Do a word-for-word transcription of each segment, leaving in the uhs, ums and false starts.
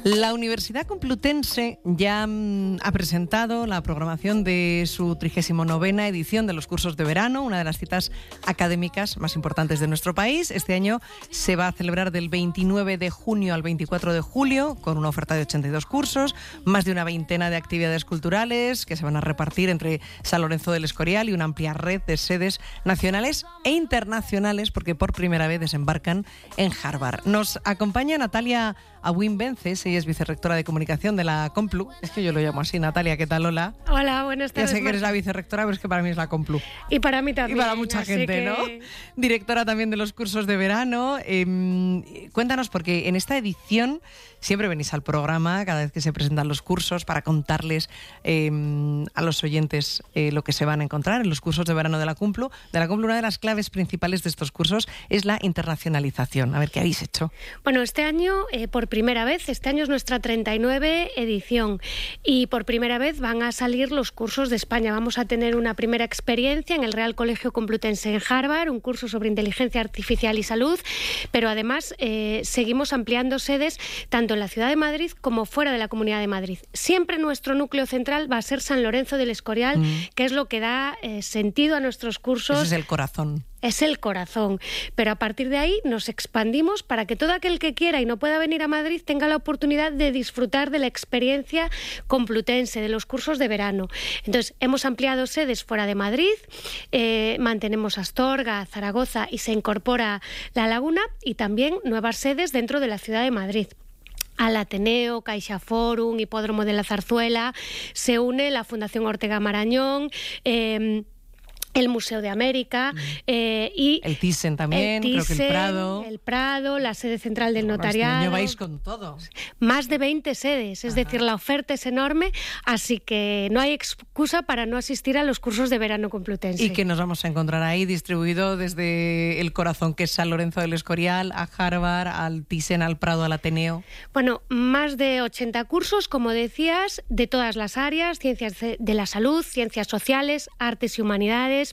La Universidad Complutense ya mm, ha presentado la programación de su trigésima novena edición de los cursos de verano, una de las citas académicas más importantes de nuestro país. Este año se va a celebrar del veintinueve de junio al veinticuatro de julio, con una oferta de ochenta y dos cursos, más de una veintena de actividades culturales que se van a repartir entre San Lorenzo del Escorial y una amplia red de sedes nacionales e internacionales, porque por primera vez desembarcan en Harvard. Nos acompaña Natalia Abuin Vences, ella es vicerrectora de comunicación de la Complu. Es que yo lo llamo así. Natalia, ¿qué tal? Hola. Hola, buenas tardes. Ya sé que eres la vicerrectora, pero es que para mí es la Complu. Y para mí también. Y para mucha gente, que... ¿no? Directora también de los cursos de verano. Eh, cuéntanos, porque en esta edición siempre venís al programa cada vez que se presentan los cursos para contarles eh, a los oyentes eh, lo que se van a encontrar en los cursos de verano de la Complu. De la Complu, una de las claves principales de estos cursos es la internacionalización. A ver, ¿qué habéis hecho? Bueno, este año, eh, por primera vez, este año es nuestra treinta y nueve edición y por primera vez van a salir los cursos de España. Vamos a tener una primera experiencia en el Real Colegio Complutense en Harvard, un curso sobre inteligencia artificial y salud, pero además eh, seguimos ampliando sedes tanto en la ciudad de Madrid como fuera de la Comunidad de Madrid. Siempre nuestro núcleo central va a ser San Lorenzo del Escorial, mm. que es lo que da eh, sentido a nuestros cursos. Ese es el corazón. Es el corazón, pero a partir de ahí nos expandimos para que todo aquel que quiera y no pueda venir a Madrid tenga la oportunidad de disfrutar de la experiencia complutense, de los cursos de verano. Entonces, hemos ampliado sedes fuera de Madrid, eh, mantenemos Astorga, Zaragoza y se incorpora La Laguna, y también nuevas sedes dentro de la ciudad de Madrid. Al Ateneo, Caixa Forum, Hipódromo de la Zarzuela, se une la Fundación Ortega Marañón, eh, el Museo de América eh, y... El Thyssen también, el Thyssen, creo que el Prado. El Prado, la sede central del bueno, notariado. Este año vais con todo. Más de veinte sedes, es Ajá. decir, la oferta es enorme, así que no hay excusa para no asistir a los cursos de verano complutense. Y que nos vamos a encontrar ahí distribuido desde el corazón, que es San Lorenzo del Escorial, a Harvard, al Thyssen, al Prado, al Ateneo. Bueno, más de ochenta cursos, como decías, de todas las áreas: ciencias de la salud, ciencias sociales, artes y humanidades,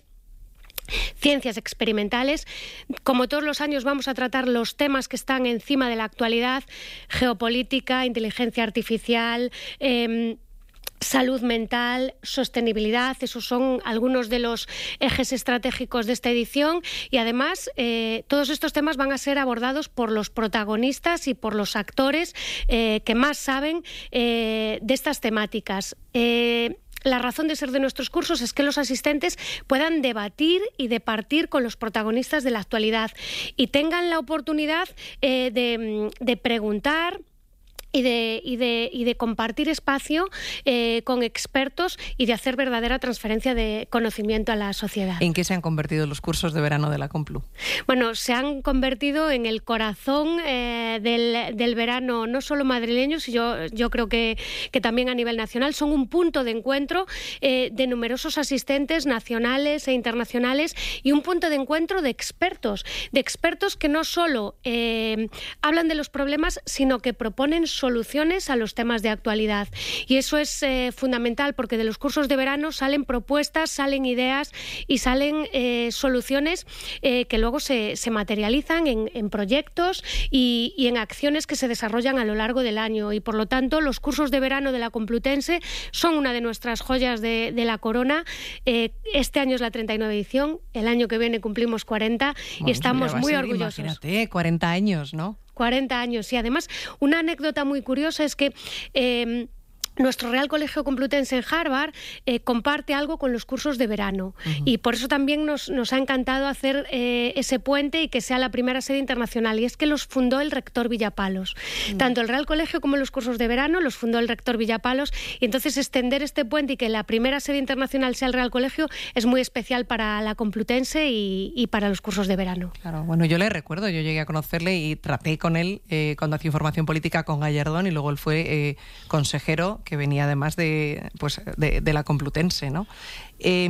ciencias experimentales. Como todos los años vamos a tratar los temas que están encima de la actualidad: geopolítica, inteligencia artificial, eh, salud mental, sostenibilidad. Esos son algunos de los ejes estratégicos de esta edición, y además eh, todos estos temas van a ser abordados por los protagonistas y por los actores eh, que más saben eh, de estas temáticas. Eh, La razón de ser de nuestros cursos es que los asistentes puedan debatir y departir con los protagonistas de la actualidad y tengan la oportunidad eh, de, de preguntar y de, y de, y de compartir espacio eh, con expertos y de hacer verdadera transferencia de conocimiento a la sociedad. ¿En qué se han convertido los cursos de verano de la Complu? Bueno, se han convertido en el corazón eh, del, del verano, no solo madrileño, sino yo, yo creo que, que también a nivel nacional. Son un punto de encuentro eh, de numerosos asistentes nacionales e internacionales, y un punto de encuentro de expertos, de expertos que no solo eh, hablan de los problemas, sino que proponen soluciones a los temas de actualidad. Y eso es eh, fundamental, porque de los cursos de verano salen propuestas, salen ideas y salen eh, soluciones eh, que luego se, se materializan en, en proyectos y, y en acciones que se desarrollan a lo largo del año. Y por lo tanto, los cursos de verano de la Complutense son una de nuestras joyas de, de la corona. Eh, este año es la treinta y nueve edición, el año que viene cumplimos cuarenta, bueno, y estamos muy ser, orgullosos. Imagínate, cuarenta años, ¿no? cuarenta años. Y además, una anécdota muy curiosa es que eh, nuestro Real Colegio Complutense en Harvard eh, comparte algo con los cursos de verano, uh-huh. y por eso también nos, nos ha encantado hacer eh, ese puente y que sea la primera sede internacional, y es que los fundó el rector Villapalos. Uh-huh. Tanto el Real Colegio como los cursos de verano los fundó el rector Villapalos, y entonces extender este puente y que la primera sede internacional sea el Real Colegio es muy especial para la Complutense y, y para los cursos de verano. Claro, bueno, yo le recuerdo, yo llegué a conocerle y traté con él eh, cuando hacía información política con Gallardón, y luego él fue eh, consejero, que venía además de, pues, de, de la Complutense, ¿no? Eh,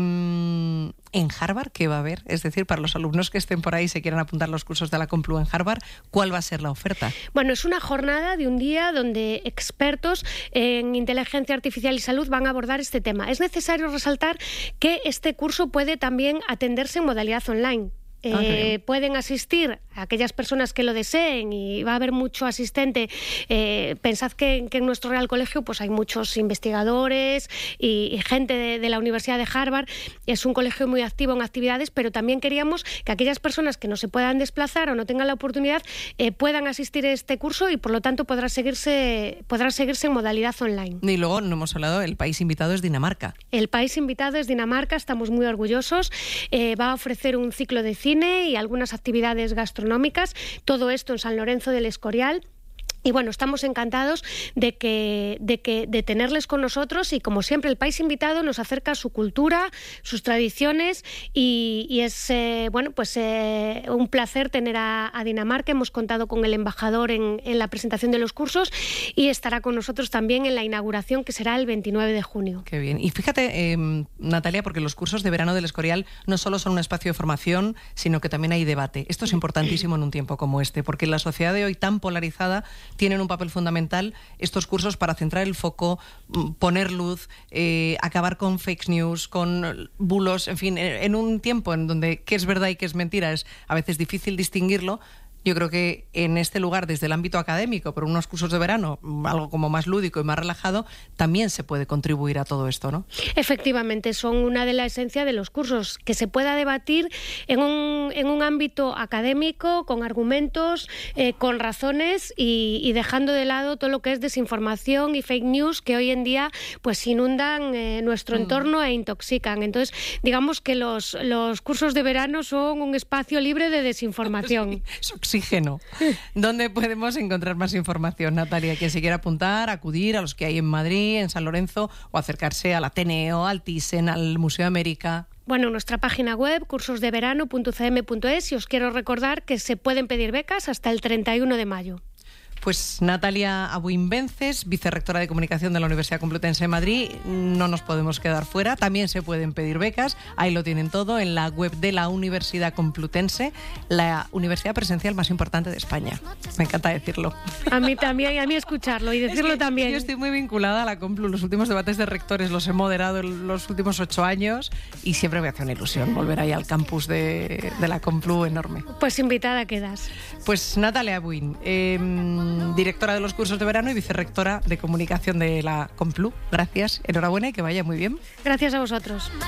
en Harvard, ¿qué va a haber? Es decir, para los alumnos que estén por ahí y se quieran apuntar a los cursos de la Complu en Harvard, ¿cuál va a ser la oferta? Bueno, es una jornada de un día donde expertos en inteligencia artificial y salud van a abordar este tema. Es necesario resaltar que este curso puede también atenderse en modalidad online. Eh, okay. Pueden asistir a aquellas personas que lo deseen y va a haber mucho asistente. Eh, pensad que, que en nuestro Real Colegio pues hay muchos investigadores y, y gente de, de la Universidad de Harvard. Es un colegio muy activo en actividades, pero también queríamos que aquellas personas que no se puedan desplazar o no tengan la oportunidad eh, puedan asistir a este curso y por lo tanto podrá seguirse, podrá seguirse en modalidad online. Y luego no hemos hablado, el país invitado es Dinamarca. El país invitado es Dinamarca, estamos muy orgullosos. Eh, va a ofrecer un ciclo de cine y algunas actividades gastronómicas, todo esto en San Lorenzo del Escorial. Y bueno, estamos encantados de que, de que de tenerles con nosotros y como siempre el país invitado nos acerca a su cultura, sus tradiciones y, y es eh, bueno pues eh, un placer tener a, a Dinamarca. Hemos contado con el embajador en, en la presentación de los cursos y estará con nosotros también en la inauguración que será el veintinueve de junio. Qué bien. Y fíjate, eh, Natalia, porque los cursos de verano del Escorial no solo son un espacio de formación, sino que también hay debate. Esto es importantísimo en un tiempo como este, porque en la sociedad de hoy tan polarizada tienen un papel fundamental estos cursos para centrar el foco, poner luz, eh, acabar con fake news, con bulos, en fin, en un tiempo en donde qué es verdad y qué es mentira es a veces difícil distinguirlo. Yo creo que en este lugar, desde el ámbito académico, pero unos cursos de verano, algo como más lúdico y más relajado, también se puede contribuir a todo esto, ¿no? Efectivamente, son una de la esencia de los cursos, que se pueda debatir en un, en un ámbito académico, con argumentos, eh, con razones y, y dejando de lado todo lo que es desinformación y fake news que hoy en día pues inundan eh, nuestro mm. entorno e intoxican. Entonces, digamos que los, los cursos de verano son un espacio libre de desinformación. Sí, oxígeno. ¿Dónde podemos encontrar más información, Natalia? Quien se quiera apuntar, acudir a los que hay en Madrid, en San Lorenzo, o acercarse al Ateneo, al Thyssen, al Museo de América. Bueno, nuestra página web, cursos de verano punto c m punto es, y os quiero recordar que se pueden pedir becas hasta el treinta y uno de mayo. Pues Natalia Abuin Vences, vicerrectora de Comunicación de la Universidad Complutense de Madrid, no nos podemos quedar fuera. También se pueden pedir becas, ahí lo tienen todo en la web de la Universidad Complutense, la universidad presencial más importante de España. Me encanta decirlo. A mí también, y a mí escucharlo y decirlo es que también. Yo estoy muy vinculada a la Complu. Los últimos debates de rectores los he moderado en los últimos ocho años y siempre me hace una ilusión volver ahí al campus de, de la Complu enorme. Pues invitada quedas. Pues Natalia Abuin, eh, directora de los cursos de verano y vicerrectora de comunicación de la Complu. Gracias, enhorabuena y que vaya muy bien. Gracias a vosotros.